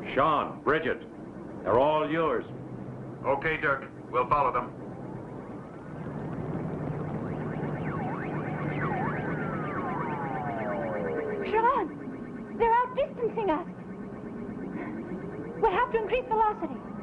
Sean, Bridget, they're all yours. Okay, Dirk. We'll follow them. Sean, they're outdistancing us. We'll have to increase velocity.